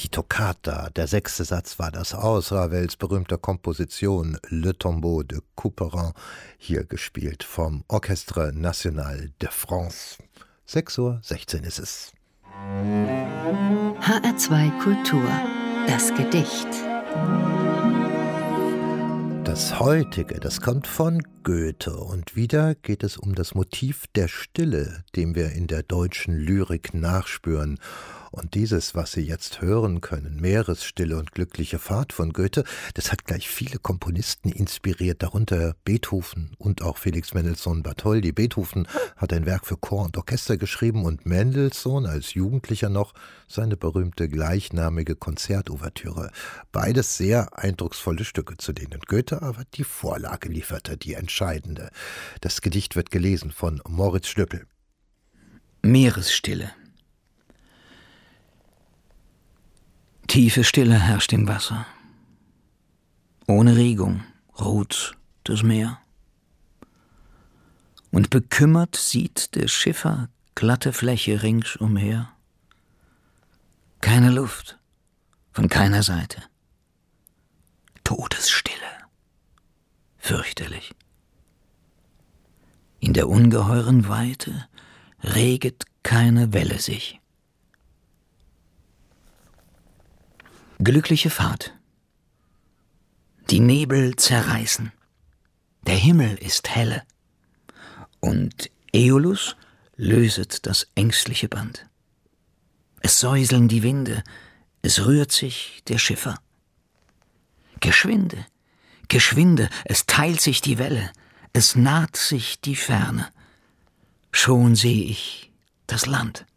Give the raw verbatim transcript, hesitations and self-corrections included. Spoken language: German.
die Toccata, der sechste Satz war das aus Ravels berühmter Komposition Le Tombeau de Couperin, hier gespielt vom Orchestre National de France. sechs Uhr sechzehn ist es. H R zwei Kultur, das Gedicht. Das heutige, das kommt von Goethe und wieder geht es um das Motiv der Stille, dem wir in der deutschen Lyrik nachspüren. Und dieses, was Sie jetzt hören können, Meeresstille und glückliche Fahrt von Goethe, das hat gleich viele Komponisten inspiriert, darunter Beethoven und auch Felix Mendelssohn Bartholdy. Beethoven hat ein Werk für Chor und Orchester geschrieben und Mendelssohn als Jugendlicher noch seine berühmte gleichnamige Konzertouvertüre. Beides sehr eindrucksvolle Stücke, zu denen Goethe aber die Vorlage lieferte, die entscheidende. Das Gedicht wird gelesen von Moritz Schlöppel. Meeresstille. Tiefe Stille herrscht im Wasser. Ohne Regung ruht das Meer. Und bekümmert sieht der Schiffer glatte Fläche ringsumher. Keine Luft, von keiner Seite. Todesstille. Fürchterlich. In der ungeheuren Weite reget keine Welle sich. Glückliche Fahrt. Die Nebel zerreißen. Der Himmel ist helle. Und Äolus löset das ängstliche Band. Es säuseln die Winde, es rührt sich der Schiffer. Geschwinde, geschwinde, es teilt sich die Welle, es naht sich die Ferne. Schon seh ich das Land.